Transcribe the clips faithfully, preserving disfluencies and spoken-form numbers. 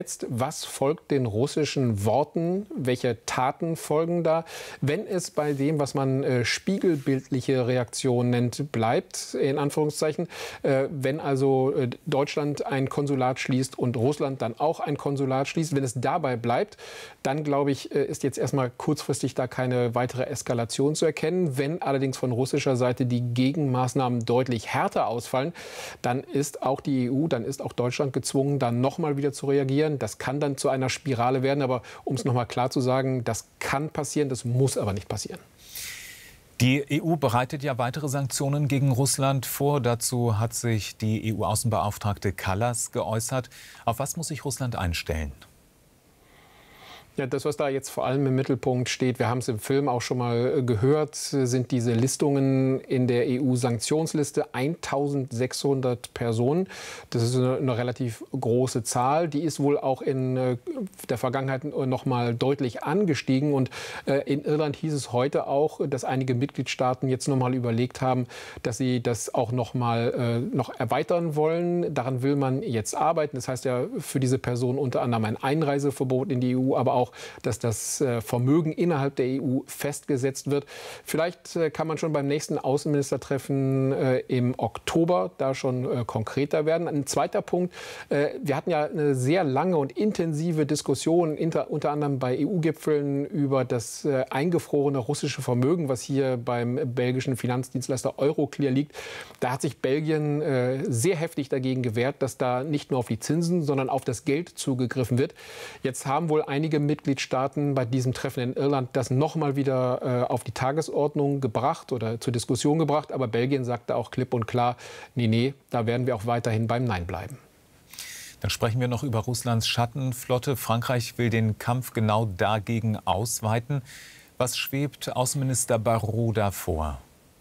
Jetzt, was folgt den russischen Worten? Welche Taten folgen da? Wenn es bei dem, was man äh, spiegelbildliche Reaktion nennt, bleibt, in Anführungszeichen, äh, wenn also äh, Deutschland ein Konsulat schließt und Russland dann auch ein Konsulat schließt, wenn es dabei bleibt, dann glaube ich, äh, ist jetzt erstmal kurzfristig da keine weitere Eskalation zu erkennen. Wenn allerdings von russischer Seite die Gegenmaßnahmen deutlich härter ausfallen, dann ist auch die E U, dann ist auch Deutschland gezwungen, dann nochmal wieder zu reagieren. Das kann dann zu einer Spirale werden, aber um es noch mal klar zu sagen, das kann passieren, das muss aber nicht passieren. Die E U bereitet ja weitere Sanktionen gegen Russland vor. Dazu hat sich die E U-Außenbeauftragte Kallas geäußert. Auf was muss sich Russland einstellen? Ja, das, was da jetzt vor allem im Mittelpunkt steht, wir haben es im Film auch schon mal gehört, sind diese Listungen in der E U-Sanktionsliste. eintausendsechshundert Personen. Das ist eine, eine relativ große Zahl. Die ist wohl auch in der Vergangenheit noch mal deutlich angestiegen. Und in Irland hieß es heute auch, dass einige Mitgliedstaaten jetzt noch mal überlegt haben, dass sie das auch noch mal noch erweitern wollen. Daran will man jetzt arbeiten. Das heißt ja für diese Personen unter anderem ein Einreiseverbot in die E U, aber auch auch, dass das Vermögen innerhalb der E U festgesetzt wird. Vielleicht kann man schon beim nächsten Außenministertreffen im Oktober da schon konkreter werden. Ein zweiter Punkt, wir hatten ja eine sehr lange und intensive Diskussion, unter anderem bei E U-Gipfeln, über das eingefrorene russische Vermögen, was hier beim belgischen Finanzdienstleister Euroclear liegt. Da hat sich Belgien sehr heftig dagegen gewehrt, dass da nicht nur auf die Zinsen, sondern auf das Geld zugegriffen wird. Jetzt haben wohl einige Mitgliedstaaten bei diesem Treffen in Irland das noch mal wieder äh, auf die Tagesordnung gebracht oder zur Diskussion gebracht. Aber Belgien sagte auch klipp und klar, nee, nee, da werden wir auch weiterhin beim Nein bleiben. Dann sprechen wir noch über Russlands Schattenflotte. Frankreich will den Kampf genau dagegen ausweiten. Was schwebt Außenminister Barrot da vor?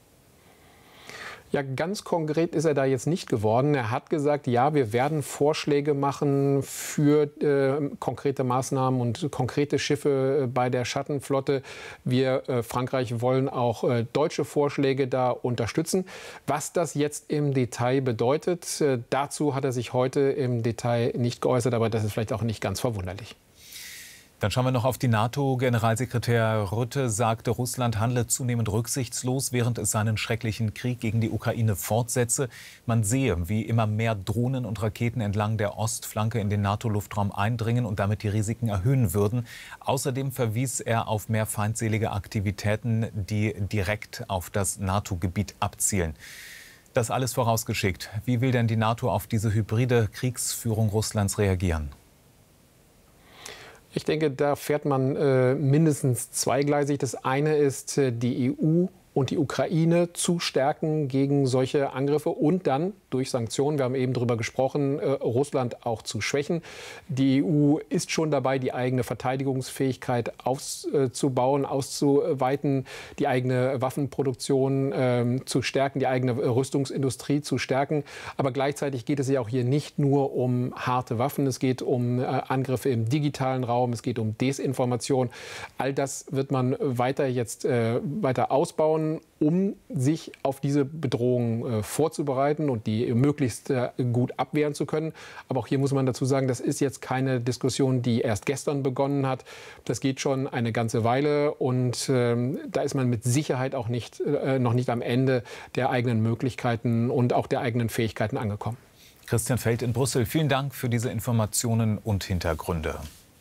Ja, ganz konkret ist er da jetzt nicht geworden. Er hat gesagt, ja, wir werden Vorschläge machen für äh, konkrete Maßnahmen und konkrete Schiffe äh, bei der Schattenflotte. Wir, äh, Frankreich, wollen auch äh, deutsche Vorschläge da unterstützen. Was das jetzt im Detail bedeutet, äh, dazu hat er sich heute im Detail nicht geäußert, aber das ist vielleicht auch nicht ganz verwunderlich. Dann schauen wir noch auf die NATO. Generalsekretär Rutte sagte, Russland handle zunehmend rücksichtslos, während es seinen schrecklichen Krieg gegen die Ukraine fortsetze. Man sehe, wie immer mehr Drohnen und Raketen entlang der Ostflanke in den NATO-Luftraum eindringen und damit die Risiken erhöhen würden. Außerdem verwies er auf mehr feindselige Aktivitäten, die direkt auf das NATO-Gebiet abzielen. Das alles vorausgeschickt. Wie will denn die NATO auf diese hybride Kriegsführung Russlands reagieren? Ich denke, da fährt man äh, mindestens zweigleisig. Das eine ist, äh, die E U und die Ukraine zu stärken gegen solche Angriffe und dann durch Sanktionen, wir haben eben darüber gesprochen, äh, Russland auch zu schwächen. Die E U ist schon dabei, die eigene Verteidigungsfähigkeit auszubauen, auszuweiten, die eigene Waffenproduktion äh, zu stärken, die eigene Rüstungsindustrie zu stärken. Aber gleichzeitig geht es ja auch hier nicht nur um harte Waffen, es geht um äh, Angriffe im digitalen Raum, es geht um Desinformation. All das wird man weiter jetzt äh, weiter ausbauen, um sich auf diese Bedrohung äh, vorzubereiten und die möglichst äh, gut abwehren zu können. Aber auch hier muss man dazu sagen, das ist jetzt keine Diskussion, die erst gestern begonnen hat. Das geht schon eine ganze Weile und ähm, da ist man mit Sicherheit auch nicht, äh, noch nicht am Ende der eigenen Möglichkeiten und auch der eigenen Fähigkeiten angekommen. Christian Feld in Brüssel, vielen Dank für diese Informationen und Hintergründe.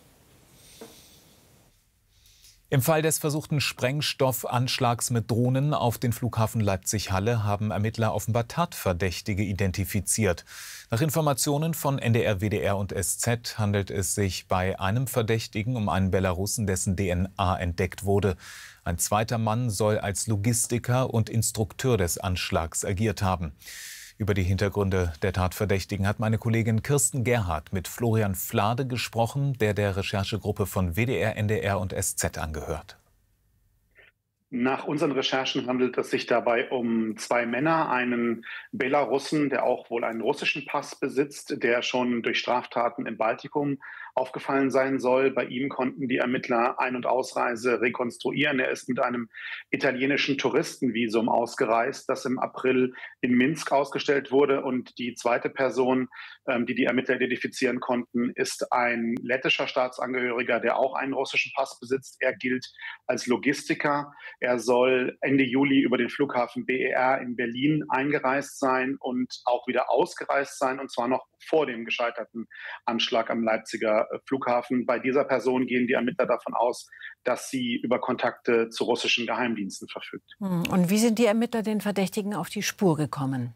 Im Fall des versuchten Sprengstoffanschlags mit Drohnen auf den Flughafen Leipzig-Halle haben Ermittler offenbar Tatverdächtige identifiziert. Nach Informationen von N D R, W D R und S Z handelt es sich bei einem Verdächtigen um einen Belarussen, dessen D N A entdeckt wurde. Ein zweiter Mann soll als Logistiker und Instrukteur des Anschlags agiert haben. Über die Hintergründe der Tatverdächtigen hat meine Kollegin Kirsten Gerhardt mit Florian Flade gesprochen, der der Recherchegruppe von W D R, N D R und S Z angehört. Nach unseren Recherchen handelt es sich dabei um zwei Männer, einen Belarussen, der auch wohl einen russischen Pass besitzt, der schon durch Straftaten im Baltikum aufgefallen sein soll. Bei ihm konnten die Ermittler Ein- und Ausreise rekonstruieren. Er ist mit einem italienischen Touristenvisum ausgereist, das im April in Minsk ausgestellt wurde. Und die zweite Person, ähm, die die Ermittler identifizieren konnten, ist ein lettischer Staatsangehöriger, der auch einen russischen Pass besitzt. Er gilt als Logistiker. Er soll Ende Juli über den Flughafen B E R in Berlin eingereist sein und auch wieder ausgereist sein, und zwar noch vor dem gescheiterten Anschlag am Leipziger Flughafen. Bei dieser Person gehen die Ermittler davon aus, dass sie über Kontakte zu russischen Geheimdiensten verfügt. Und wie sind die Ermittler den Verdächtigen auf die Spur gekommen?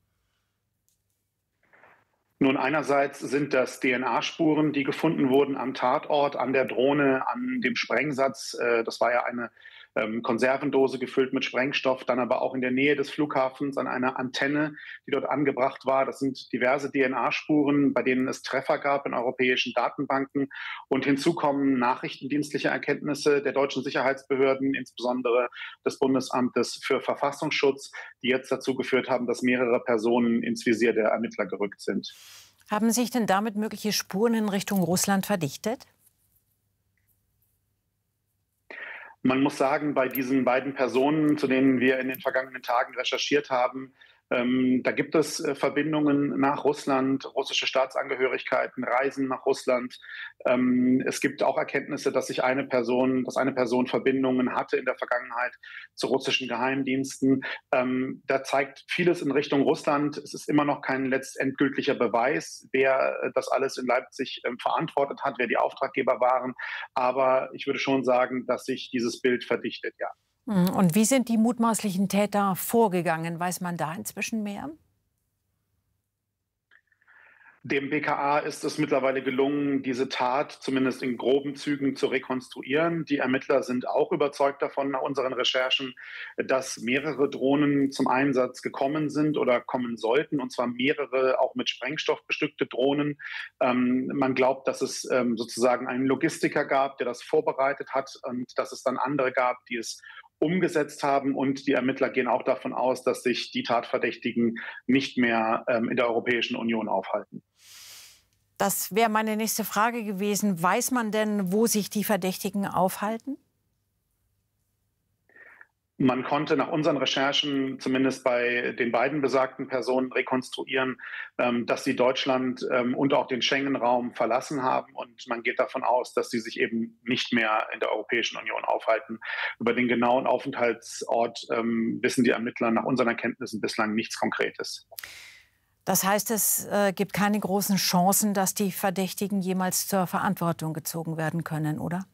Nun, einerseits sind das D N A-Spuren, die gefunden wurden am Tatort, an der Drohne, an dem Sprengsatz. Das war ja eine ähm, Konservendose gefüllt mit Sprengstoff, dann aber auch in der Nähe des Flughafens an einer Antenne, die dort angebracht war. Das sind diverse D N A-Spuren, bei denen es Treffer gab in europäischen Datenbanken. Und hinzu kommen nachrichtendienstliche Erkenntnisse der deutschen Sicherheitsbehörden, insbesondere des Bundesamtes für Verfassungsschutz, die jetzt dazu geführt haben, dass mehrere Personen ins Visier der Ermittler gerückt sind. Haben sich denn damit mögliche Spuren in Richtung Russland verdichtet? Man muss sagen, bei diesen beiden Personen, zu denen wir in den vergangenen Tagen recherchiert haben, ähm, da gibt es äh, Verbindungen nach Russland, russische Staatsangehörigkeiten, Reisen nach Russland. Ähm, es gibt auch Erkenntnisse, dass sich eine Person, dass eine Person Verbindungen hatte in der Vergangenheit zu russischen Geheimdiensten. Ähm, da zeigt vieles in Richtung Russland. Es ist immer noch kein letztendgültiger Beweis, wer äh, das alles in Leipzig äh, verantwortet hat, wer die Auftraggeber waren. Aber ich würde schon sagen, dass sich dieses Bild verdichtet, ja. Und wie sind die mutmaßlichen Täter vorgegangen? Weiß man da inzwischen mehr? Dem B K A ist es mittlerweile gelungen, diese Tat zumindest in groben Zügen zu rekonstruieren. Die Ermittler sind auch überzeugt davon, nach unseren Recherchen, dass mehrere Drohnen zum Einsatz gekommen sind oder kommen sollten, und zwar mehrere auch mit Sprengstoff bestückte Drohnen. Ähm, man glaubt, dass es ähm, sozusagen einen Logistiker gab, der das vorbereitet hat, und dass es dann andere gab, die es umgesetzt haben. Und die Ermittler gehen auch davon aus, dass sich die Tatverdächtigen nicht mehr ähm, in der Europäischen Union aufhalten. Das wäre meine nächste Frage gewesen. Weiß man denn, wo sich die Verdächtigen aufhalten? Man konnte nach unseren Recherchen zumindest bei den beiden besagten Personen rekonstruieren, ähm, dass sie Deutschland ähm, und auch den Schengen-Raum verlassen haben. Und man geht davon aus, dass sie sich eben nicht mehr in der Europäischen Union aufhalten. Über den genauen Aufenthaltsort ähm, wissen die Ermittler nach unseren Erkenntnissen bislang nichts Konkretes. Das heißt, es äh, gibt keine großen Chancen, dass die Verdächtigen jemals zur Verantwortung gezogen werden können, oder?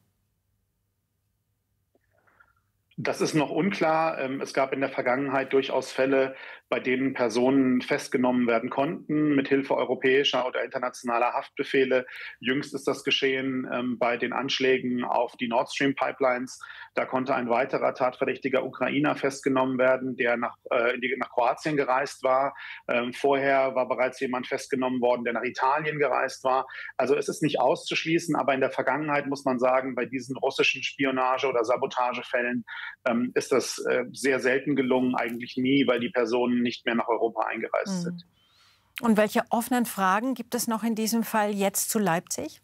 Das ist noch unklar. Es gab in der Vergangenheit durchaus Fälle, bei denen Personen festgenommen werden konnten, mit Hilfe europäischer oder internationaler Haftbefehle. Jüngst ist das geschehen ähm, bei den Anschlägen auf die Nord Stream Pipelines. Da konnte ein weiterer tatverdächtiger Ukrainer festgenommen werden, der nach, äh, in die, nach Kroatien gereist war. Ähm, vorher war bereits jemand festgenommen worden, der nach Italien gereist war. Also es ist nicht auszuschließen, aber in der Vergangenheit muss man sagen, bei diesen russischen Spionage- oder Sabotagefällen ähm, ist das äh, sehr selten gelungen, eigentlich nie, weil die Personen nicht mehr nach Europa eingereist sind. Und welche offenen Fragen gibt es noch in diesem Fall jetzt zu Leipzig?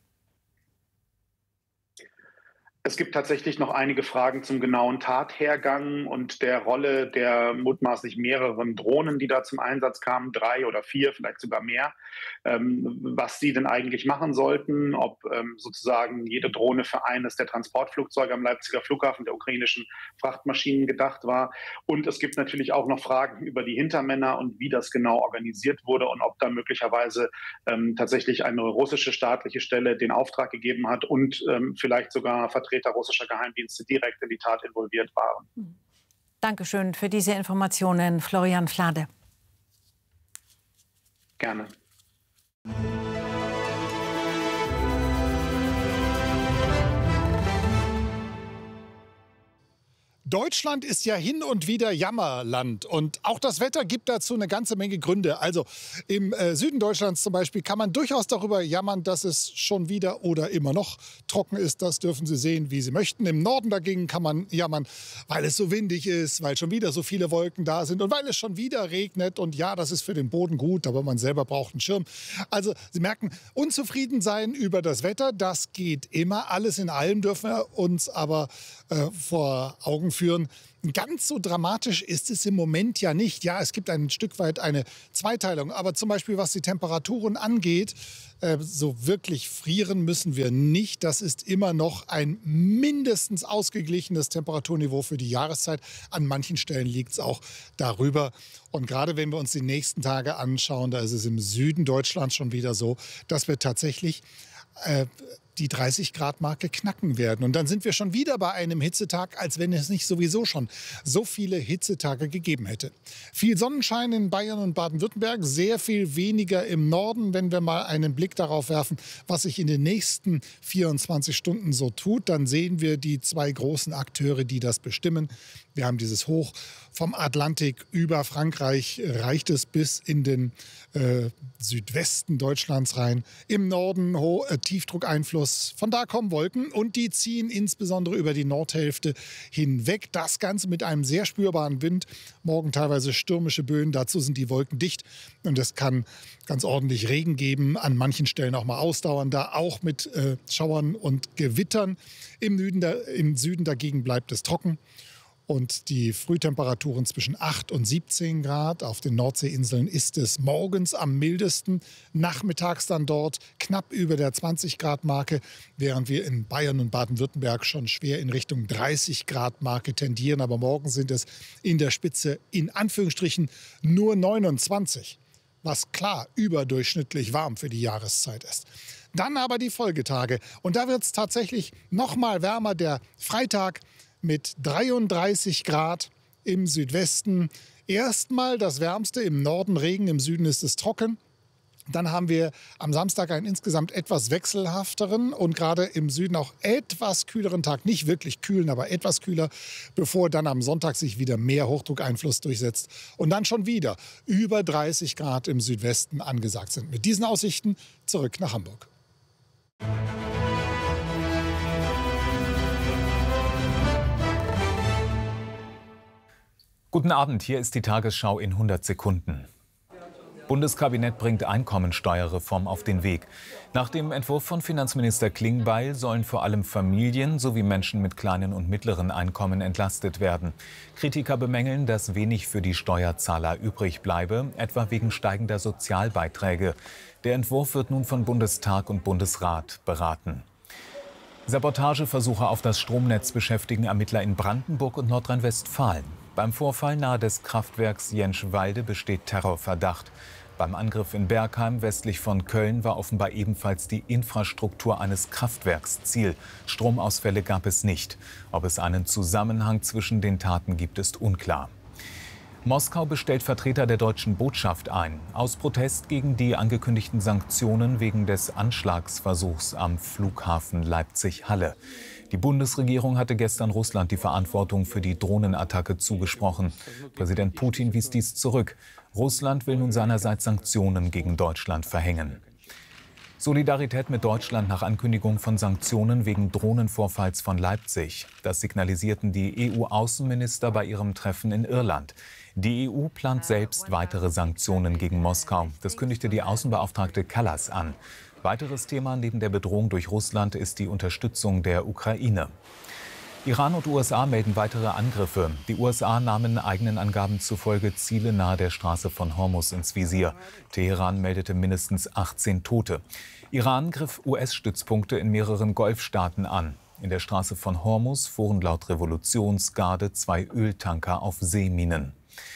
Es gibt tatsächlich noch einige Fragen zum genauen Tathergang und der Rolle der mutmaßlich mehreren Drohnen, die da zum Einsatz kamen, drei oder vier, vielleicht sogar mehr, ähm, was sie denn eigentlich machen sollten, ob ähm, sozusagen jede Drohne für eines der Transportflugzeuge am Leipziger Flughafen der ukrainischen Frachtmaschinen gedacht war. Und es gibt natürlich auch noch Fragen über die Hintermänner und wie das genau organisiert wurde und ob da möglicherweise ähm, tatsächlich eine russische staatliche Stelle den Auftrag gegeben hat und ähm, vielleicht sogar Vertreter russischer Geheimdienste direkt in die Tat involviert waren. Dankeschön für diese Informationen, Florian Flade. Gerne. Deutschland ist ja hin und wieder Jammerland und auch das Wetter gibt dazu eine ganze Menge Gründe. Also im äh, Süden Deutschlands zum Beispiel kann man durchaus darüber jammern, dass es schon wieder oder immer noch trocken ist. Das dürfen Sie sehen, wie Sie möchten. Im Norden dagegen kann man jammern, weil es so windig ist, weil schon wieder so viele Wolken da sind und weil es schon wieder regnet. Und ja, das ist für den Boden gut, aber man selber braucht einen Schirm. Also Sie merken, unzufrieden sein über das Wetter, das geht immer. Alles in allem dürfen wir uns aber äh, vor Augen führen. Ganz so dramatisch ist es im Moment ja nicht. Ja, es gibt ein Stück weit eine Zweiteilung. Aber zum Beispiel, was die Temperaturen angeht, äh, so wirklich frieren müssen wir nicht. Das ist immer noch ein mindestens ausgeglichenes Temperaturniveau für die Jahreszeit. An manchen Stellen liegt es auch darüber. Und gerade wenn wir uns die nächsten Tage anschauen, da ist es im Süden Deutschlands schon wieder so, dass wir tatsächlich äh, die dreißig Grad Marke knacken werden. Und dann sind wir schon wieder bei einem Hitzetag, als wenn es nicht sowieso schon so viele Hitzetage gegeben hätte. Viel Sonnenschein in Bayern und Baden-Württemberg, sehr viel weniger im Norden. Wenn wir mal einen Blick darauf werfen, was sich in den nächsten vierundzwanzig Stunden so tut, dann sehen wir die zwei großen Akteure, die das bestimmen. Wir haben dieses Hoch vom Atlantik über Frankreich, reicht es bis in den äh, Südwesten Deutschlands rein. Im Norden ho- äh, Tiefdruckeinfluss. Von da kommen Wolken und die ziehen insbesondere über die Nordhälfte hinweg. Das Ganze mit einem sehr spürbaren Wind. Morgen teilweise stürmische Böen. Dazu sind die Wolken dicht und es kann ganz ordentlich Regen geben. An manchen Stellen auch mal ausdauernder, auch mit äh, Schauern und Gewittern. Im Süden, da, im Süden dagegen bleibt es trocken. Und die Frühtemperaturen zwischen acht und siebzehn Grad. Auf den Nordseeinseln ist es morgens am mildesten. Nachmittags dann dort knapp über der zwanzig Grad Marke, während wir in Bayern und Baden-Württemberg schon schwer in Richtung dreißig Grad Marke tendieren. Aber morgen sind es in der Spitze in Anführungsstrichen nur neunundzwanzig, was klar überdurchschnittlich warm für die Jahreszeit ist. Dann aber die Folgetage. Und da wird es tatsächlich noch mal wärmer. Der Freitag mit dreiunddreißig Grad im Südwesten. Erstmal das Wärmste, im Norden Regen, im Süden ist es trocken. Dann haben wir am Samstag einen insgesamt etwas wechselhafteren und gerade im Süden auch etwas kühleren Tag. Nicht wirklich kühlen, aber etwas kühler, bevor dann am Sonntag sich wieder mehr Hochdruckeinfluss durchsetzt. Und dann schon wieder über dreißig Grad im Südwesten angesagt sind. Mit diesen Aussichten zurück nach Hamburg. Guten Abend, hier ist die Tagesschau in hundert Sekunden. Bundeskabinett bringt Einkommensteuerreform auf den Weg. Nach dem Entwurf von Finanzminister Klingbeil sollen vor allem Familien sowie Menschen mit kleinen und mittleren Einkommen entlastet werden. Kritiker bemängeln, dass wenig für die Steuerzahler übrig bleibe, etwa wegen steigender Sozialbeiträge. Der Entwurf wird nun von Bundestag und Bundesrat beraten. Sabotageversuche auf das Stromnetz beschäftigen Ermittler in Brandenburg und Nordrhein-Westfalen. Beim Vorfall nahe des Kraftwerks Jenschwalde besteht Terrorverdacht. Beim Angriff in Bergheim westlich von Köln war offenbar ebenfalls die Infrastruktur eines Kraftwerks Ziel. Stromausfälle gab es nicht. Ob es einen Zusammenhang zwischen den Taten gibt, ist unklar. Moskau bestellt Vertreter der deutschen Botschaft ein, aus Protest gegen die angekündigten Sanktionen wegen des Anschlagsversuchs am Flughafen Leipzig-Halle. Die Bundesregierung hatte gestern Russland die Verantwortung für die Drohnenattacke zugesprochen. Präsident Putin wies dies zurück. Russland will nun seinerseits Sanktionen gegen Deutschland verhängen. Solidarität mit Deutschland nach Ankündigung von Sanktionen wegen Drohnenvorfalls von Leipzig. Das signalisierten die E U-Außenminister bei ihrem Treffen in Irland. Die E U plant selbst weitere Sanktionen gegen Moskau. Das kündigte die Außenbeauftragte Kallas an. Weiteres Thema neben der Bedrohung durch Russland ist die Unterstützung der Ukraine. Iran und U S A melden weitere Angriffe. Die U S A nahmen eigenen Angaben zufolge Ziele nahe der Straße von Hormuz ins Visier. Teheran meldete mindestens achtzehn Tote. Iran griff U S-Stützpunkte in mehreren Golfstaaten an. In der Straße von Hormuz fuhren laut Revolutionsgarde zwei Öltanker auf Seeminen.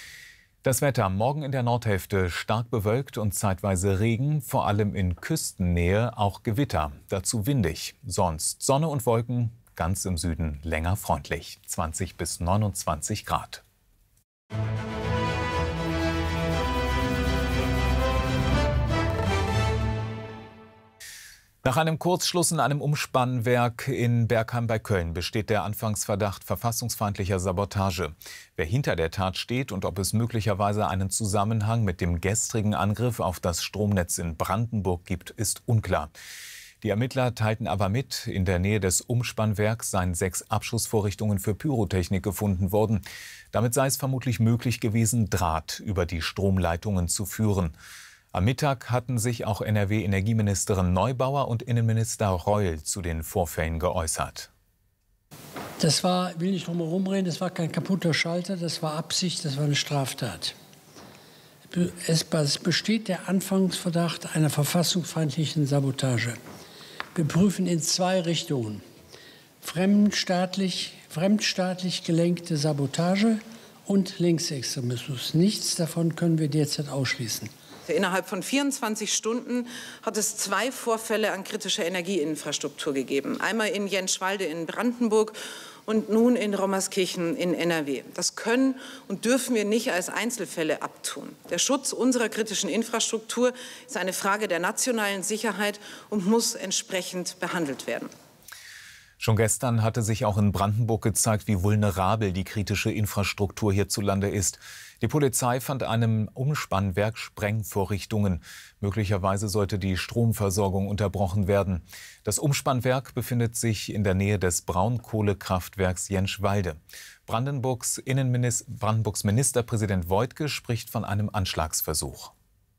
Das Wetter morgen in der Nordhälfte stark bewölkt und zeitweise Regen, vor allem in Küstennähe auch Gewitter, dazu windig. Sonst Sonne und Wolken, ganz im Süden länger freundlich, zwanzig bis neunundzwanzig Grad. Nach einem Kurzschluss in einem Umspannwerk in Bergheim bei Köln besteht der Anfangsverdacht verfassungsfeindlicher Sabotage. Wer hinter der Tat steht und ob es möglicherweise einen Zusammenhang mit dem gestrigen Angriff auf das Stromnetz in Brandenburg gibt, ist unklar. Die Ermittler teilten aber mit, in der Nähe des Umspannwerks seien sechs Abschussvorrichtungen für Pyrotechnik gefunden worden. Damit sei es vermutlich möglich gewesen, Draht über die Stromleitungen zu führen. Am Mittag hatten sich auch N R W-Energieministerin Neubauer und Innenminister Reul zu den Vorfällen geäußert. Das war, will nicht drum herum reden, das war kein kaputter Schalter, das war Absicht, das war eine Straftat. Es besteht der Anfangsverdacht einer verfassungsfeindlichen Sabotage. Wir prüfen in zwei Richtungen. Fremdstaatlich, fremdstaatlich gelenkte Sabotage und Linksextremismus. Nichts davon können wir derzeit ausschließen. Innerhalb von vierundzwanzig Stunden hat es zwei Vorfälle an kritischer Energieinfrastruktur gegeben. Einmal in Jenschwalde in Brandenburg und nun in Rommerskirchen in N R W. Das können und dürfen wir nicht als Einzelfälle abtun. Der Schutz unserer kritischen Infrastruktur ist eine Frage der nationalen Sicherheit und muss entsprechend behandelt werden. Schon gestern hatte sich auch in Brandenburg gezeigt, wie vulnerabel die kritische Infrastruktur hierzulande ist. Die Polizei fand einem Umspannwerk Sprengvorrichtungen. Möglicherweise sollte die Stromversorgung unterbrochen werden. Das Umspannwerk befindet sich in der Nähe des Braunkohlekraftwerks Jenschwalde. Brandenburgs, Innenminister, Brandenburgs Ministerpräsident Woidke spricht von einem Anschlagsversuch.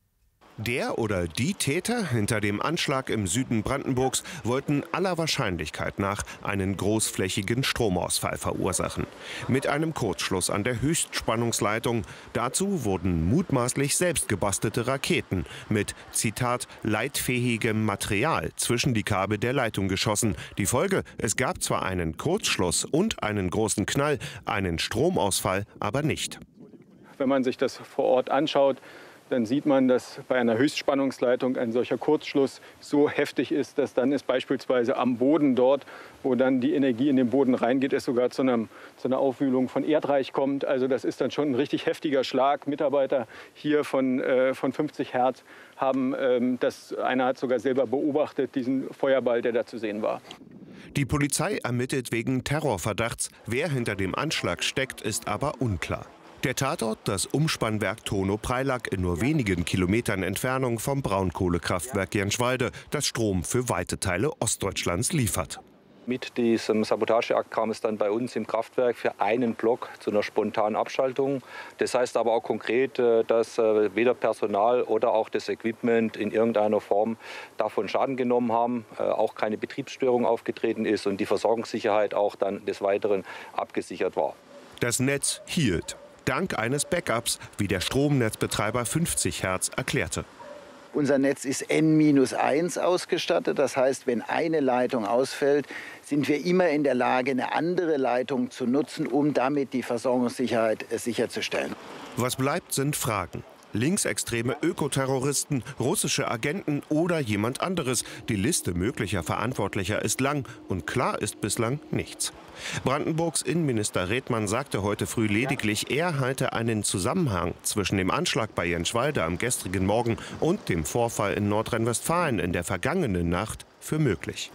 Der oder die Täter hinter dem Anschlag im Süden Brandenburgs wollten aller Wahrscheinlichkeit nach einen großflächigen Stromausfall verursachen. Mit einem Kurzschluss an der Höchstspannungsleitung. Dazu wurden mutmaßlich selbst gebastelte Raketen mit, Zitat, leitfähigem Material zwischen die Kabel der Leitung geschossen. Die Folge, es gab zwar einen Kurzschluss und einen großen Knall, einen Stromausfall aber nicht. Wenn man sich das vor Ort anschaut, dann sieht man, dass bei einer Höchstspannungsleitung ein solcher Kurzschluss so heftig ist, dass dann es beispielsweise am Boden dort, wo dann die Energie in den Boden reingeht, es sogar zu, einem, zu einer Aufwühlung von Erdreich kommt. Also das ist dann schon ein richtig heftiger Schlag. Mitarbeiter hier von, äh, von fünfzig Hertz haben, ähm, das, einer hat sogar selber beobachtet, diesen Feuerball, der da zu sehen war. Die Polizei ermittelt wegen Terrorverdachts. Wer hinter dem Anschlag steckt, ist aber unklar. Der Tatort, das Umspannwerk Tono-Preilack in nur wenigen Kilometern Entfernung vom Braunkohlekraftwerk Jenschwalde, das Strom für weite Teile Ostdeutschlands liefert. Mit diesem Sabotageakt kam es dann bei uns im Kraftwerk für einen Block zu einer spontanen Abschaltung. Das heißt aber auch konkret, dass weder Personal oder auch das Equipment in irgendeiner Form davon Schaden genommen haben, auch keine Betriebsstörung aufgetreten ist und die Versorgungssicherheit auch dann des Weiteren abgesichert war. Das Netz hielt. Dank eines Backups, wie der Stromnetzbetreiber fünfzig Hertz erklärte. Unser Netz ist N eins ausgestattet. Das heißt, wenn eine Leitung ausfällt, sind wir immer in der Lage, eine andere Leitung zu nutzen, um damit die Versorgungssicherheit sicherzustellen. Was bleibt, sind Fragen. Linksextreme Ökoterroristen, russische Agenten oder jemand anderes. Die Liste möglicher Verantwortlicher ist lang und klar ist bislang nichts. Brandenburgs Innenminister Redmann sagte heute früh lediglich, er halte einen Zusammenhang zwischen dem Anschlag bei Jenschwalde am gestrigen Morgen und dem Vorfall in Nordrhein-Westfalen in der vergangenen Nacht für möglich.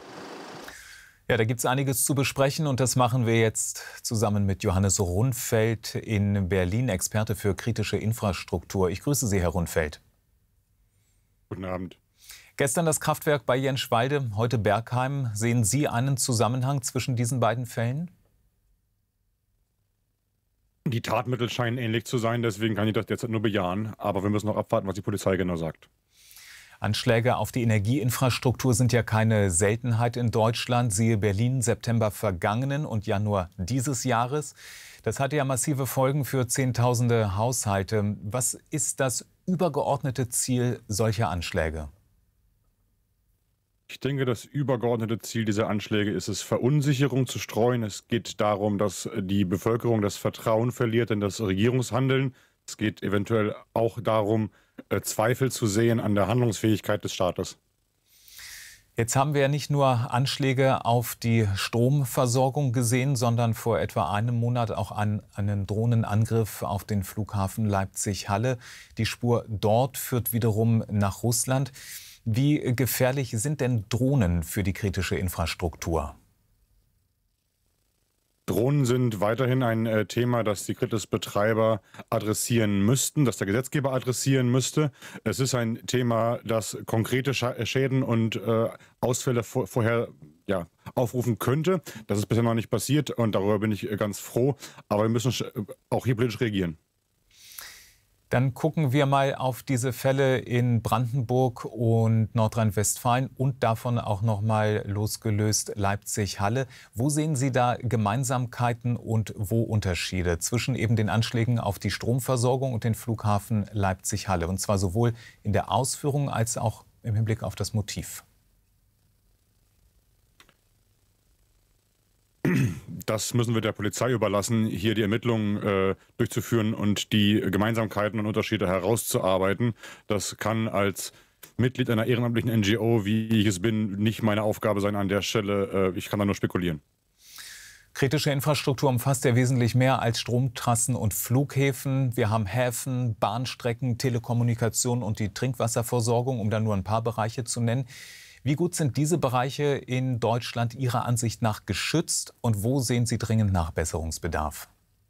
Ja, da gibt es einiges zu besprechen und das machen wir jetzt zusammen mit Johannes Rundfeld in Berlin, Experte für kritische Infrastruktur. Ich grüße Sie, Herr Rundfeld. Guten Abend. Gestern das Kraftwerk bei Jenschwalde, heute Bergheim. Sehen Sie einen Zusammenhang zwischen diesen beiden Fällen? Die Tatmittel scheinen ähnlich zu sein, deswegen kann ich das derzeit nur bejahen. Aber wir müssen noch abwarten, was die Polizei genau sagt. Anschläge auf die Energieinfrastruktur sind ja keine Seltenheit in Deutschland. Siehe Berlin, September vergangenen und Januar dieses Jahres. Das hatte ja massive Folgen für Zehntausende Haushalte. Was ist das übergeordnete Ziel solcher Anschläge? Ich denke, das übergeordnete Ziel dieser Anschläge ist es, Verunsicherung zu streuen. Es geht darum, dass die Bevölkerung das Vertrauen verliert in das Regierungshandeln. Es geht eventuell auch darum, Zweifel zu sehen an der Handlungsfähigkeit des Staates. Jetzt haben wir ja nicht nur Anschläge auf die Stromversorgung gesehen, sondern vor etwa einem Monat auch einen, einen Drohnenangriff auf den Flughafen Leipzig-Halle. Die Spur dort führt wiederum nach Russland. Wie gefährlich sind denn Drohnen für die kritische Infrastruktur? Drohnen sind weiterhin ein äh, Thema, das die Kritis-Betreiber adressieren müssten, das der Gesetzgeber adressieren müsste. Es ist ein Thema, das konkrete Scha- Schäden und äh, Ausfälle vor, vorher ja, aufrufen könnte. Das ist bisher noch nicht passiert und darüber bin ich ganz froh. Aber wir müssen auch hier politisch reagieren. Dann gucken wir mal auf diese Fälle in Brandenburg und Nordrhein-Westfalen und davon auch noch mal losgelöst Leipzig-Halle. Wo sehen Sie da Gemeinsamkeiten und wo Unterschiede zwischen eben den Anschlägen auf die Stromversorgung und den Flughafen Leipzig-Halle? Und zwar sowohl in der Ausführung als auch im Hinblick auf das Motiv. Das müssen wir der Polizei überlassen, hier die Ermittlungen äh, durchzuführen und die Gemeinsamkeiten und Unterschiede herauszuarbeiten. Das kann als Mitglied einer ehrenamtlichen N G O, wie ich es bin, nicht meine Aufgabe sein an der Stelle. Äh, ich kann da nur spekulieren. Kritische Infrastruktur umfasst ja wesentlich mehr als Stromtrassen und Flughäfen. Wir haben Häfen, Bahnstrecken, Telekommunikation und die Trinkwasserversorgung, um da nur ein paar Bereiche zu nennen. Wie gut sind diese Bereiche in Deutschland Ihrer Ansicht nach geschützt und wo sehen Sie dringend Nachbesserungsbedarf?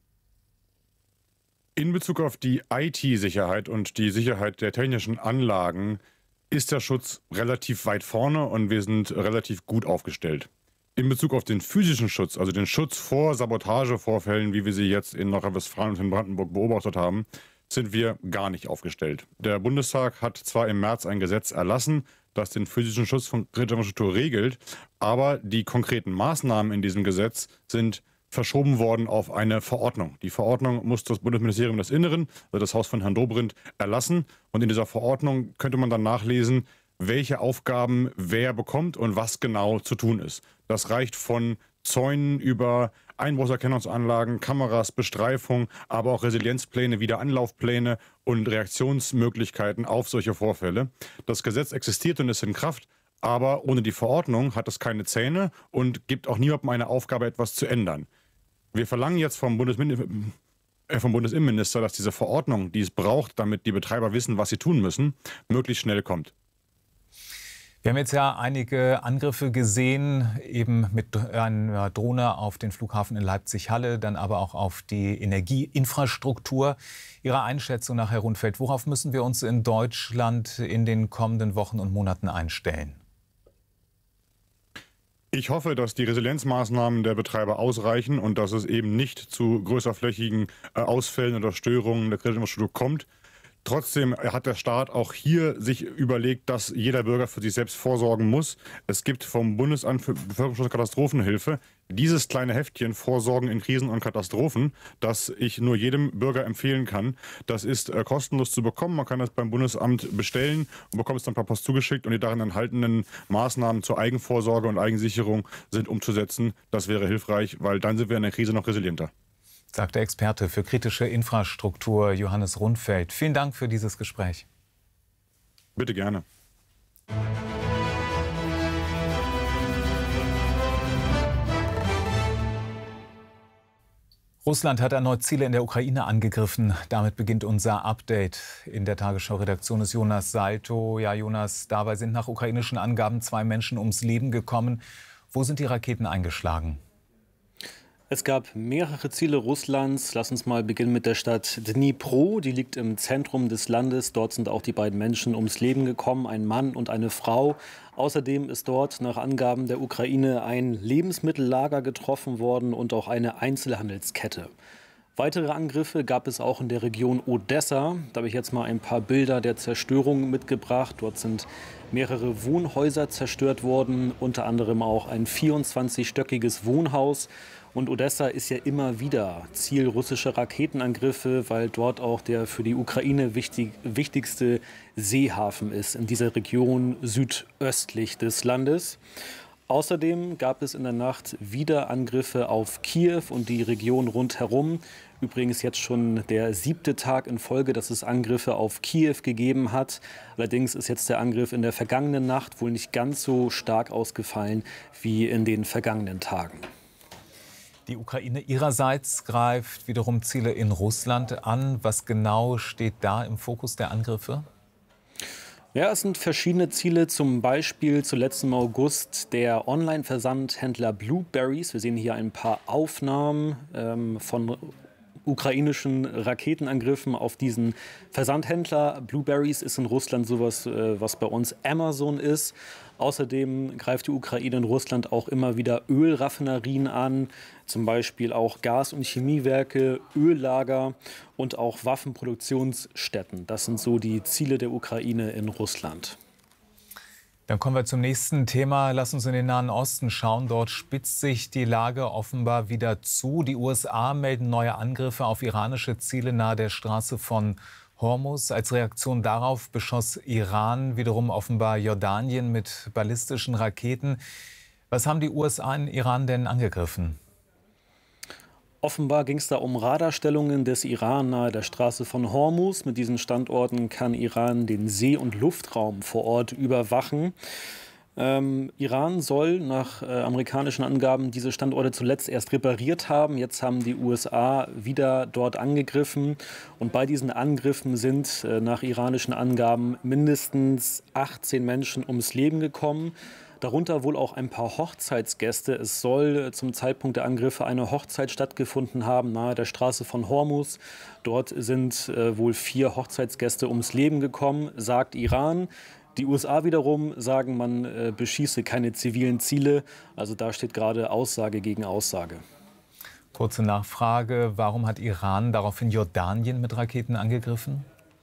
In Bezug auf die I T-Sicherheit und die Sicherheit der technischen Anlagen ist der Schutz relativ weit vorne und wir sind relativ gut aufgestellt. In Bezug auf den physischen Schutz, also den Schutz vor Sabotagevorfällen, wie wir sie jetzt in Nordrhein-Westfalen und in Brandenburg beobachtet haben, sind wir gar nicht aufgestellt. Der Bundestag hat zwar im März ein Gesetz erlassen, das den physischen Schutz von kritischer Infrastruktur regelt, aber die konkreten Maßnahmen in diesem Gesetz sind verschoben worden auf eine Verordnung. Die Verordnung muss das Bundesministerium des Inneren, also das Haus von Herrn Dobrindt, erlassen. Und in dieser Verordnung könnte man dann nachlesen, welche Aufgaben wer bekommt und was genau zu tun ist. Das reicht von Zäunen über Einbruchserkennungsanlagen, Kameras, Bestreifung, aber auch Resilienzpläne, Wiederanlaufpläne und Reaktionsmöglichkeiten auf solche Vorfälle. Das Gesetz existiert und ist in Kraft, aber ohne die Verordnung hat es keine Zähne und gibt auch niemandem eine Aufgabe, etwas zu ändern. Wir verlangen jetzt vom, Bundesmin- äh, vom Bundesinnenminister, dass diese Verordnung, die es braucht, damit die Betreiber wissen, was sie tun müssen, möglichst schnell kommt. Wir haben jetzt ja einige Angriffe gesehen, eben mit einer Drohne auf den Flughafen in Leipzig-Halle, dann aber auch auf die Energieinfrastruktur. Ihrer Einschätzung nach, Herr Rundfeld, worauf müssen wir uns in Deutschland in den kommenden Wochen und Monaten einstellen? Ich hoffe, dass die Resilienzmaßnahmen der Betreiber ausreichen und dass es eben nicht zu größerflächigen äh, Ausfällen oder Störungen der kritischen Infrastruktur kommt. Trotzdem hat der Staat auch hier sich überlegt, dass jeder Bürger für sich selbst vorsorgen muss. Es gibt vom Bundesamt für Bevölkerungsschutz und Katastrophenhilfe dieses kleine Heftchen Vorsorgen in Krisen und Katastrophen, das ich nur jedem Bürger empfehlen kann. Das ist äh, kostenlos zu bekommen. Man kann das beim Bundesamt bestellen und bekommt es dann per Post zugeschickt. Und die darin enthaltenen Maßnahmen zur Eigenvorsorge und Eigensicherung sind umzusetzen. Das wäre hilfreich, weil dann sind wir in der Krise noch resilienter. Sagt der Experte für kritische Infrastruktur Johannes Rundfeld. Vielen Dank für dieses Gespräch. Bitte gerne. Russland hat erneut Ziele in der Ukraine angegriffen. Damit beginnt unser Update. In der Tagesschau-Redaktion ist Jonas Salto. Ja, Jonas, dabei sind nach ukrainischen Angaben zwei Menschen ums Leben gekommen. Wo sind die Raketen eingeschlagen? Es gab mehrere Ziele Russlands. Lass uns mal beginnen mit der Stadt Dnipro. Die liegt im Zentrum des Landes. Dort sind auch die beiden Menschen ums Leben gekommen, ein Mann und eine Frau. Außerdem ist dort nach Angaben der Ukraine ein Lebensmittellager getroffen worden und auch eine Einzelhandelskette. Weitere Angriffe gab es auch in der Region Odessa. Da habe ich jetzt mal ein paar Bilder der Zerstörung mitgebracht. Dort sind mehrere Wohnhäuser zerstört worden, unter anderem auch ein vierundzwanzigstöckiges Wohnhaus. Und Odessa ist ja immer wieder Ziel russischer Raketenangriffe, weil dort auch der für die Ukraine wichtig, wichtigste Seehafen ist, in dieser Region südöstlich des Landes. Außerdem gab es in der Nacht wieder Angriffe auf Kiew und die Region rundherum. Übrigens jetzt schon der siebte Tag in Folge, dass es Angriffe auf Kiew gegeben hat. Allerdings ist jetzt der Angriff in der vergangenen Nacht wohl nicht ganz so stark ausgefallen wie in den vergangenen Tagen. Die Ukraine ihrerseits greift wiederum Ziele in Russland an. Was genau steht da im Fokus der Angriffe? Ja, es sind verschiedene Ziele, zum Beispiel zuletzt im August der Online-Versandhändler Blueberries. Wir sehen hier ein paar Aufnahmen ähm, von ukrainischen Raketenangriffen auf diesen Versandhändler. Blueberries ist in Russland sowas, äh, was bei uns Amazon ist. Außerdem greift die Ukraine in Russland auch immer wieder Ölraffinerien an, zum Beispiel auch Gas- und Chemiewerke, Öllager und auch Waffenproduktionsstätten. Das sind so die Ziele der Ukraine in Russland. Dann kommen wir zum nächsten Thema. Lass uns in den Nahen Osten schauen. Dort spitzt sich die Lage offenbar wieder zu. Die U S A melden neue Angriffe auf iranische Ziele nahe der Straße von Hormuz. Als Reaktion darauf beschoss Iran wiederum offenbar Jordanien mit ballistischen Raketen. Was haben die U S A in Iran denn angegriffen? Offenbar ging es da um Radarstellungen des Iran nahe der Straße von Hormuz. Mit diesen Standorten kann Iran den See- und Luftraum vor Ort überwachen. Ähm, Iran soll nach äh, amerikanischen Angaben diese Standorte zuletzt erst repariert haben. Jetzt haben die U S A wieder dort angegriffen. Und bei diesen Angriffen sind äh, nach iranischen Angaben mindestens achtzehn Menschen ums Leben gekommen. Darunter wohl auch ein paar Hochzeitsgäste. Es soll zum Zeitpunkt der Angriffe eine Hochzeit stattgefunden haben nahe der Straße von Hormuz. Dort sind äh, wohl vier Hochzeitsgäste ums Leben gekommen, sagt Iran. Die U S A wiederum sagen, man äh, beschieße keine zivilen Ziele. Also da steht gerade Aussage gegen Aussage. Kurze Nachfrage. Warum hat Iran daraufhin Jordanien mit Raketen angegriffen?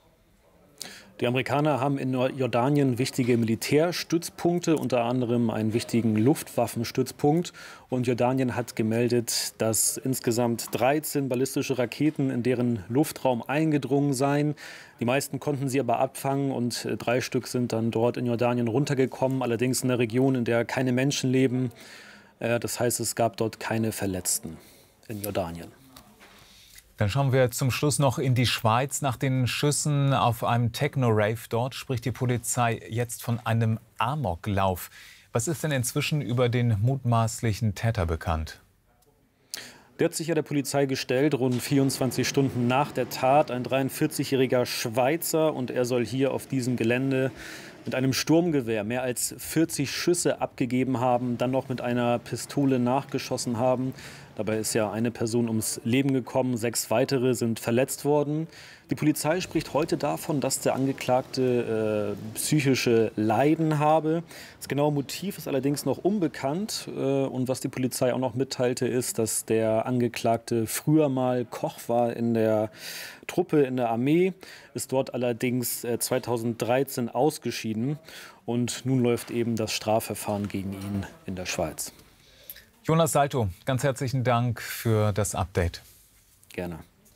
Die Amerikaner haben in Jordanien wichtige Militärstützpunkte, unter anderem einen wichtigen Luftwaffenstützpunkt. Und Jordanien hat gemeldet, dass insgesamt dreizehn ballistische Raketen in deren Luftraum eingedrungen seien. Die meisten konnten sie aber abfangen und drei Stück sind dann dort in Jordanien runtergekommen, allerdings in einer Region, in der keine Menschen leben. Das heißt, es gab dort keine Verletzten in Jordanien. Dann schauen wir zum Schluss noch in die Schweiz. Nach den Schüssen auf einem Techno-Rave dort spricht die Polizei jetzt von einem Amoklauf. Was ist denn inzwischen über den mutmaßlichen Täter bekannt? Der hat sich ja der Polizei gestellt, rund vierundzwanzig Stunden nach der Tat. Ein dreiundvierzigjähriger Schweizer, und er soll hier auf diesem Gelände mit einem Sturmgewehr mehr als vierzig Schüsse abgegeben haben, dann noch mit einer Pistole nachgeschossen haben. Dabei ist ja eine Person ums Leben gekommen, sechs weitere sind verletzt worden. Die Polizei spricht heute davon, dass der Angeklagte äh, psychische Leiden habe. Das genaue Motiv ist allerdings noch unbekannt. Äh, und was die Polizei auch noch mitteilte, ist, dass der Angeklagte früher mal Koch war in der Truppe in der Armee, ist dort allerdings äh, zweitausenddreizehn ausgeschieden. Und nun läuft eben das Strafverfahren gegen ihn in der Schweiz. Jonas Salto, ganz herzlichen Dank für das Update. Gerne.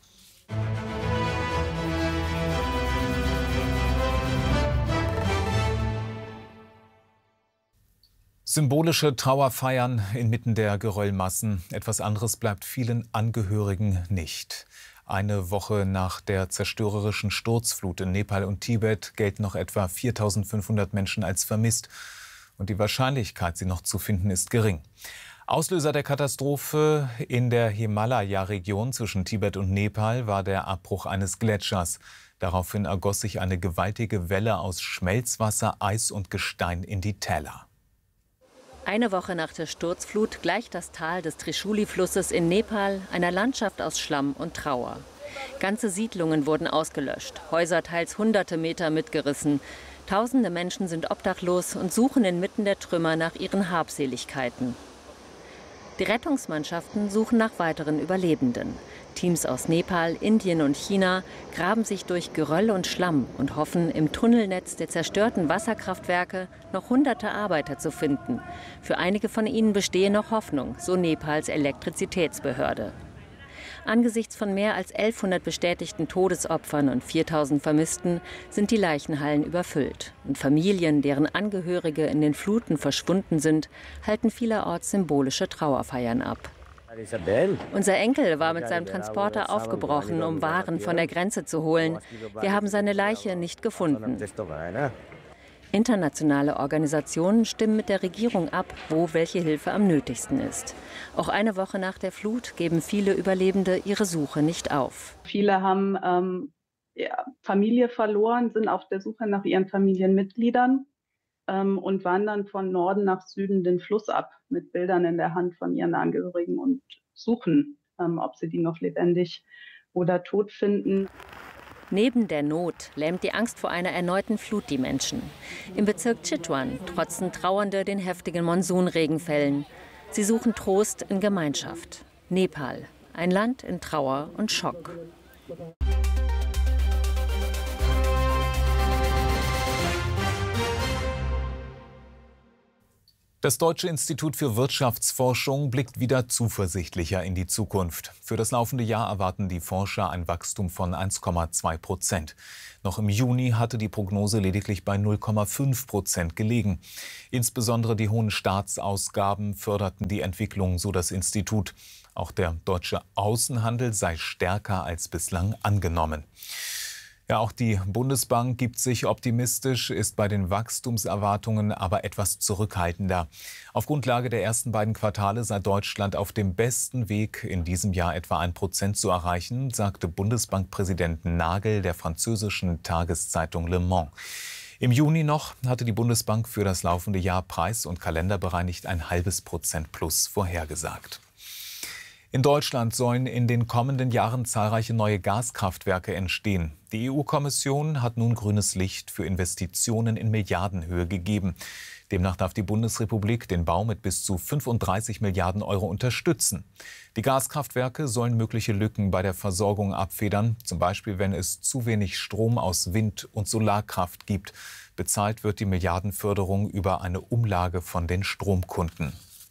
Symbolische Trauerfeiern inmitten der Geröllmassen. Etwas anderes bleibt vielen Angehörigen nicht. Eine Woche nach der zerstörerischen Sturzflut in Nepal und Tibet gelten noch etwa viertausendfünfhundert Menschen als vermisst. Und die Wahrscheinlichkeit, sie noch zu finden, ist gering. Auslöser der Katastrophe in der Himalaya-Region zwischen Tibet und Nepal war der Abbruch eines Gletschers. Daraufhin ergoss sich eine gewaltige Welle aus Schmelzwasser, Eis und Gestein in die Täler. Eine Woche nach der Sturzflut gleicht das Tal des Trishuli-Flusses in Nepal einer Landschaft aus Schlamm und Trauer. Ganze Siedlungen wurden ausgelöscht, Häuser teils hunderte Meter mitgerissen. Tausende Menschen sind obdachlos und suchen inmitten der Trümmer nach ihren Habseligkeiten. Die Rettungsmannschaften suchen nach weiteren Überlebenden. Teams aus Nepal, Indien und China graben sich durch Geröll und Schlamm und hoffen, im Tunnelnetz der zerstörten Wasserkraftwerke noch hunderte Arbeiter zu finden. Für einige von ihnen bestehe noch Hoffnung, so Nepals Elektrizitätsbehörde. Angesichts von mehr als elfhundert bestätigten Todesopfern und viertausend Vermissten sind die Leichenhallen überfüllt. Und Familien, deren Angehörige in den Fluten verschwunden sind, halten vielerorts symbolische Trauerfeiern ab. Unser Enkel war mit seinem Transporter aufgebrochen, um Waren von der Grenze zu holen. Wir haben seine Leiche nicht gefunden. Internationale Organisationen stimmen mit der Regierung ab, wo welche Hilfe am nötigsten ist. Auch eine Woche nach der Flut geben viele Überlebende ihre Suche nicht auf. Viele haben ähm, ja, Familie verloren, sind auf der Suche nach ihren Familienmitgliedern ähm, und wandern von Norden nach Süden den Fluss ab mit Bildern in der Hand von ihren Angehörigen und suchen, ähm, ob sie die noch lebendig oder tot finden. Neben der Not lähmt die Angst vor einer erneuten Flut die Menschen. Im Bezirk Chitwan trotzen Trauernde den heftigen Monsunregenfällen. Sie suchen Trost in Gemeinschaft. Nepal, ein Land in Trauer und Schock. Das Deutsche Institut für Wirtschaftsforschung blickt wieder zuversichtlicher in die Zukunft. Für das laufende Jahr erwarten die Forscher ein Wachstum von eins Komma zwei Prozent. Noch im Juni hatte die Prognose lediglich bei null Komma fünf Prozent gelegen. Insbesondere die hohen Staatsausgaben förderten die Entwicklung, so das Institut. Auch der deutsche Außenhandel sei stärker als bislang angenommen. Ja, auch die Bundesbank gibt sich optimistisch, ist bei den Wachstumserwartungen aber etwas zurückhaltender. Auf Grundlage der ersten beiden Quartale sei Deutschland auf dem besten Weg, in diesem Jahr etwa ein Prozent zu erreichen, sagte Bundesbankpräsident Nagel der französischen Tageszeitung Le Monde. Im Juni noch hatte die Bundesbank für das laufende Jahr preis- und kalenderbereinigt ein halbes Prozent plus vorhergesagt. In Deutschland sollen in den kommenden Jahren zahlreiche neue Gaskraftwerke entstehen. Die E U-Kommission hat nun grünes Licht für Investitionen in Milliardenhöhe gegeben. Demnach darf die Bundesrepublik den Bau mit bis zu fünfunddreißig Milliarden Euro unterstützen. Die Gaskraftwerke sollen mögliche Lücken bei der Versorgung abfedern, zum Beispiel wenn es zu wenig Strom aus Wind- und Solarkraft gibt. Bezahlt wird die Milliardenförderung über eine Umlage von den Stromkunden.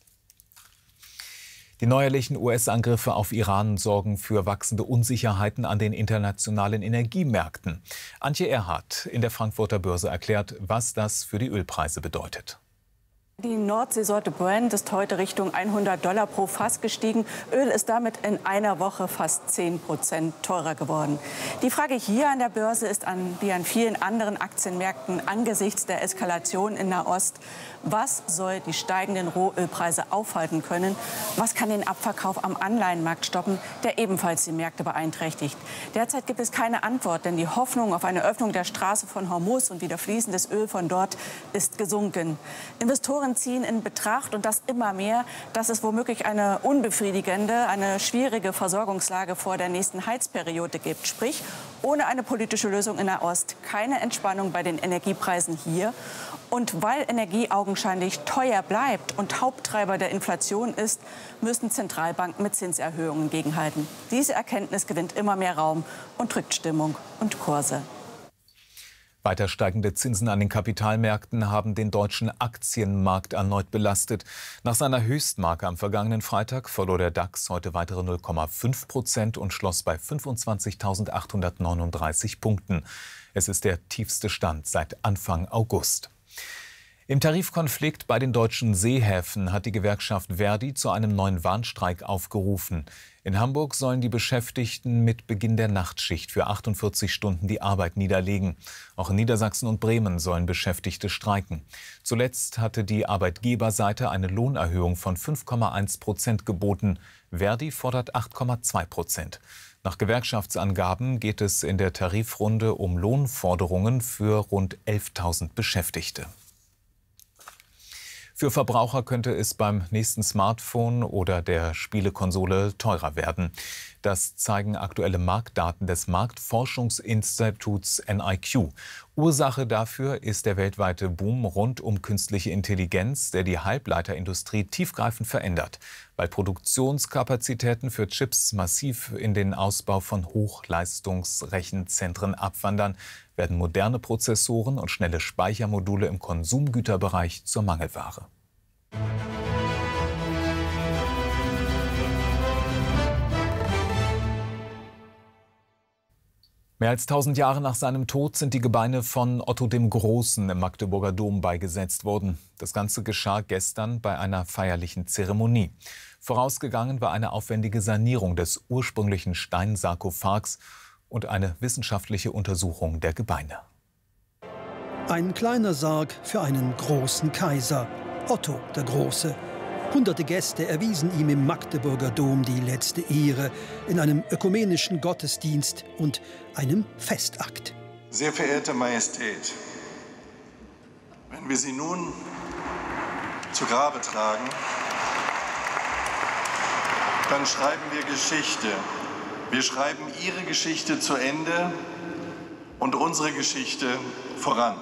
Die neuerlichen U S-Angriffe auf Iran sorgen für wachsende Unsicherheiten an den internationalen Energiemärkten. Antje Erhardt in der Frankfurter Börse erklärt, was das für die Ölpreise bedeutet. Die Nordseesorte Brent ist heute Richtung hundert Dollar pro Fass gestiegen. Öl ist damit in einer Woche fast zehn Prozent teurer geworden. Die Frage hier an der Börse ist an, wie an vielen anderen Aktienmärkten angesichts der Eskalation in Nahost: Was soll die steigenden Rohölpreise aufhalten können? Was kann den Abverkauf am Anleihenmarkt stoppen, der ebenfalls die Märkte beeinträchtigt? Derzeit gibt es keine Antwort, denn die Hoffnung auf eine Öffnung der Straße von Hormuz und wieder fließendes Öl von dort ist gesunken. Investoren ziehen in Betracht, und das immer mehr, dass es womöglich eine unbefriedigende, eine schwierige Versorgungslage vor der nächsten Heizperiode gibt. Sprich, ohne eine politische Lösung in Nahost keine Entspannung bei den Energiepreisen hier. Und weil Energie augenscheinlich teuer bleibt und Haupttreiber der Inflation ist, müssen Zentralbanken mit Zinserhöhungen gegenhalten. Diese Erkenntnis gewinnt immer mehr Raum und drückt Stimmung und Kurse. Weiter steigende Zinsen an den Kapitalmärkten haben den deutschen Aktienmarkt erneut belastet. Nach seiner Höchstmarke am vergangenen Freitag verlor der DAX heute weitere null Komma fünf Prozent und schloss bei fünfundzwanzigtausendachthundertneununddreißig Punkten. Es ist der tiefste Stand seit Anfang August. Im Tarifkonflikt bei den deutschen Seehäfen hat die Gewerkschaft Verdi zu einem neuen Warnstreik aufgerufen. In Hamburg sollen die Beschäftigten mit Beginn der Nachtschicht für achtundvierzig Stunden die Arbeit niederlegen. Auch in Niedersachsen und Bremen sollen Beschäftigte streiken. Zuletzt hatte die Arbeitgeberseite eine Lohnerhöhung von fünf Komma eins Prozent geboten. Verdi fordert acht Komma zwei Prozent. Nach Gewerkschaftsangaben geht es in der Tarifrunde um Lohnforderungen für rund elftausend Beschäftigte. Für Verbraucher könnte es beim nächsten Smartphone oder der Spielekonsole teurer werden. Das zeigen aktuelle Marktdaten des Marktforschungsinstituts N I Q. Ursache dafür ist der weltweite Boom rund um künstliche Intelligenz, der die Halbleiterindustrie tiefgreifend verändert. Weil Produktionskapazitäten für Chips massiv in den Ausbau von Hochleistungsrechenzentren abwandern, werden moderne Prozessoren und schnelle Speichermodule im Konsumgüterbereich zur Mangelware. Mehr als tausend Jahre nach seinem Tod sind die Gebeine von Otto dem Großen im Magdeburger Dom beigesetzt worden. Das Ganze geschah gestern bei einer feierlichen Zeremonie. Vorausgegangen war eine aufwendige Sanierung des ursprünglichen Steinsarkophags und eine wissenschaftliche Untersuchung der Gebeine. Ein kleiner Sarg für einen großen Kaiser, Otto der Große. Hunderte Gäste erwiesen ihm im Magdeburger Dom die letzte Ehre in einem ökumenischen Gottesdienst und einem Festakt. Sehr verehrte Majestät, wenn wir Sie nun zu Grabe tragen, dann schreiben wir Geschichte. Wir schreiben Ihre Geschichte zu Ende und unsere Geschichte voran.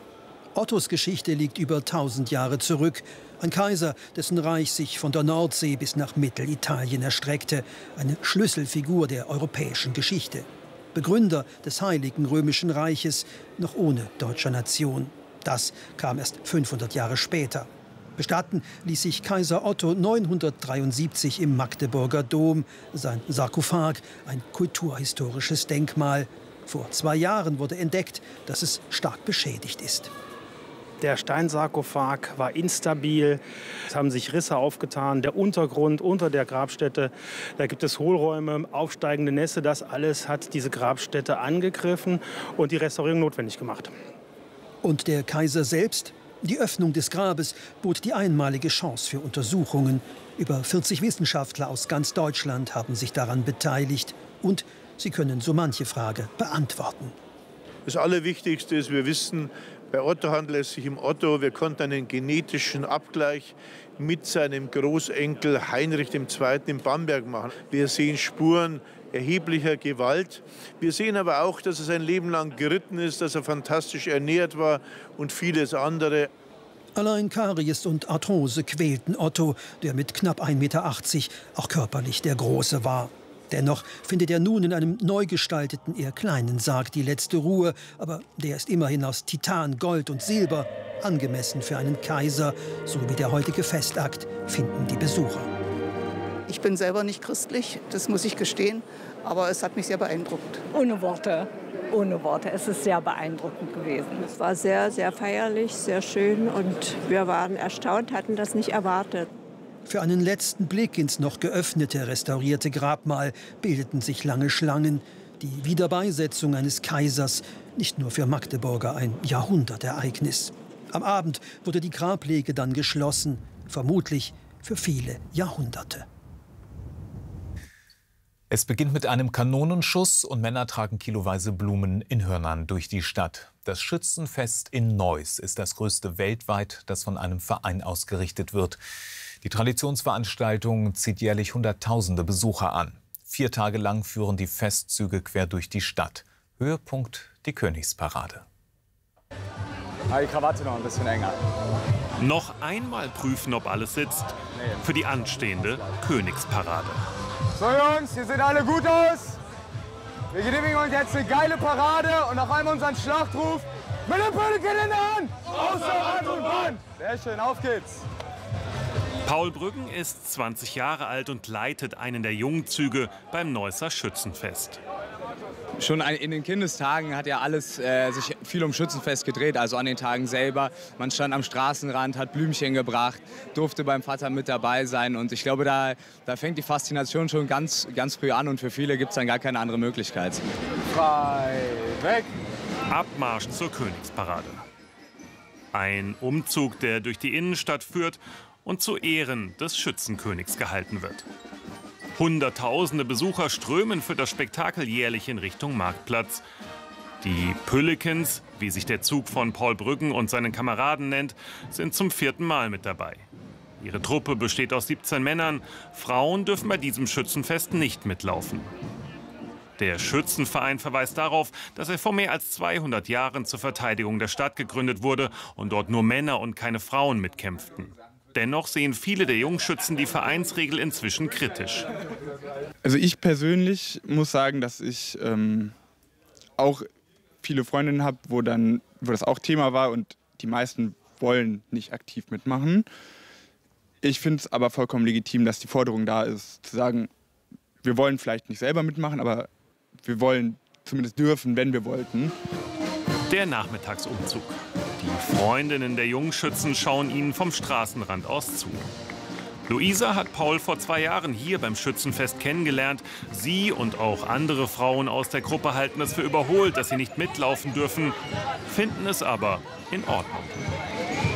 Ottos Geschichte liegt über tausend Jahre zurück. Ein Kaiser, dessen Reich sich von der Nordsee bis nach Mittelitalien erstreckte. Eine Schlüsselfigur der europäischen Geschichte. Begründer des Heiligen Römischen Reiches, noch ohne deutscher Nation. Das kam erst fünfhundert Jahre später. Bestatten ließ sich Kaiser Otto neunhundertdreiundsiebzig im Magdeburger Dom. Sein Sarkophag, ein kulturhistorisches Denkmal. Vor zwei Jahren wurde entdeckt, dass es stark beschädigt ist. Der Steinsarkophag war instabil, es haben sich Risse aufgetan, der Untergrund unter der Grabstätte, da gibt es Hohlräume, aufsteigende Nässe, das alles hat diese Grabstätte angegriffen und die Restaurierung notwendig gemacht. Und der Kaiser selbst? Die Öffnung des Grabes bot die einmalige Chance für Untersuchungen. Über vierzig Wissenschaftler aus ganz Deutschland haben sich daran beteiligt und sie können so manche Frage beantworten. Das Allerwichtigste ist, wir wissen, bei Otto handelt es sich um Otto. Wir konnten einen genetischen Abgleich mit seinem Großenkel Heinrich der Zweite in Bamberg machen. Wir sehen Spuren erheblicher Gewalt. Wir sehen aber auch, dass er sein Leben lang geritten ist, dass er fantastisch ernährt war und vieles andere. Allein Karies und Arthrose quälten Otto, der mit knapp ein Meter achtzig auch körperlich der Große war. Dennoch findet er nun in einem neu gestalteten, eher kleinen Sarg die letzte Ruhe. Aber der ist immerhin aus Titan, Gold und Silber, angemessen für einen Kaiser. So wie der heutige Festakt, finden die Besucher. Ich bin selber nicht christlich, das muss ich gestehen, aber es hat mich sehr beeindruckt. Ohne Worte, ohne Worte. Es ist sehr beeindruckend gewesen. Es war sehr, sehr feierlich, sehr schön und wir waren erstaunt, hatten das nicht erwartet. Für einen letzten Blick ins noch geöffnete, restaurierte Grabmal bildeten sich lange Schlangen. Die Wiederbeisetzung eines Kaisers, nicht nur für Magdeburger ein Jahrhundertereignis. Am Abend wurde die Grablege dann geschlossen, vermutlich für viele Jahrhunderte. Es beginnt mit einem Kanonenschuss und Männer tragen kiloweise Blumen in Hörnern durch die Stadt. Das Schützenfest in Neuss ist das größte weltweit, das von einem Verein ausgerichtet wird. Die Traditionsveranstaltung zieht jährlich Hunderttausende Besucher an. Vier Tage lang führen die Festzüge quer durch die Stadt. Höhepunkt die Königsparade. Die Krawatte noch ein bisschen enger. Noch einmal prüfen, ob alles sitzt für die anstehende Königsparade. So Jungs, ihr seht alle gut aus. Wir genehmigen uns jetzt eine geile Parade und noch einmal unseren Schlachtruf. Mit dem Pöllchen in der Hand! Außer Rand und Band! Sehr schön, auf geht's! Paul Brüggen ist zwanzig Jahre alt und leitet einen der Jungzüge beim Neusser Schützenfest. Schon in den Kindestagen hat ja alles äh, sich viel um Schützenfest gedreht, also an den Tagen selber. Man stand am Straßenrand, hat Blümchen gebracht, durfte beim Vater mit dabei sein. Und ich glaube, da, da fängt die Faszination schon ganz, ganz früh an und für viele gibt es dann gar keine andere Möglichkeit. Frei weg! Abmarsch zur Königsparade. Ein Umzug, der durch die Innenstadt führt und zu Ehren des Schützenkönigs gehalten wird. Hunderttausende Besucher strömen für das Spektakel jährlich in Richtung Marktplatz. Die Püllekens, wie sich der Zug von Paul Brüggen und seinen Kameraden nennt, sind zum vierten Mal mit dabei. Ihre Truppe besteht aus siebzehn Männern. Frauen dürfen bei diesem Schützenfest nicht mitlaufen. Der Schützenverein verweist darauf, dass er vor mehr als zweihundert Jahren zur Verteidigung der Stadt gegründet wurde und dort nur Männer und keine Frauen mitkämpften. Dennoch sehen viele der Jungschützen die Vereinsregel inzwischen kritisch. Also ich persönlich muss sagen, dass ich ähm, auch viele Freundinnen habe, wo, dann, wo das auch Thema war und die meisten wollen nicht aktiv mitmachen. Ich finde es aber vollkommen legitim, dass die Forderung da ist, zu sagen, wir wollen vielleicht nicht selber mitmachen, aber wir wollen zumindest dürfen, wenn wir wollten. Der Nachmittagsumzug. Die Freundinnen der Jungschützen schauen ihnen vom Straßenrand aus zu. Luisa hat Paul vor zwei Jahren hier beim Schützenfest kennengelernt. Sie und auch andere Frauen aus der Gruppe halten es für überholt, dass sie nicht mitlaufen dürfen, finden es aber in Ordnung.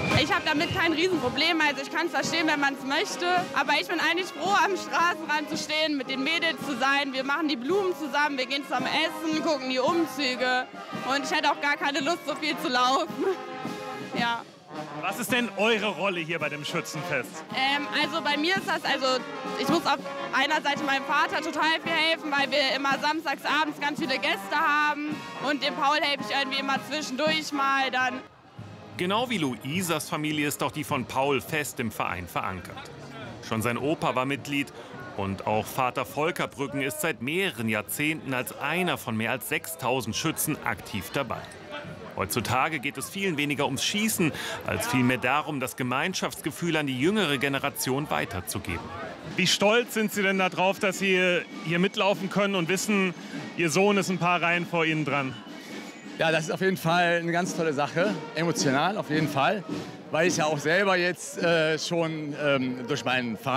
Ich habe damit kein Riesenproblem, also ich kann es verstehen, wenn man es möchte. Aber ich bin eigentlich froh, am Straßenrand zu stehen, mit den Mädels zu sein. Wir machen die Blumen zusammen, wir gehen zusammen essen, gucken die Umzüge. Und ich hätte auch gar keine Lust, so viel zu laufen. Ja. Was ist denn eure Rolle hier bei dem Schützenfest? Ähm, also bei mir ist das, also ich muss auf einer Seite meinem Vater total viel helfen, weil wir immer samstags abends ganz viele Gäste haben. Und dem Paul helfe ich irgendwie immer zwischendurch mal dann. Genau wie Luisas Familie ist auch die von Paul fest im Verein verankert. Schon sein Opa war Mitglied und auch Vater Volker Brücken ist seit mehreren Jahrzehnten als einer von mehr als sechstausend Schützen aktiv dabei. Heutzutage geht es vielen weniger ums Schießen, als vielmehr darum, das Gemeinschaftsgefühl an die jüngere Generation weiterzugeben. Wie stolz sind Sie denn darauf, dass Sie hier mitlaufen können und wissen, Ihr Sohn ist ein paar Reihen vor Ihnen dran? Ja, das ist auf jeden Fall eine ganz tolle Sache, emotional auf jeden Fall, weil ich ja auch selber jetzt äh, schon ähm, durch meinen Verein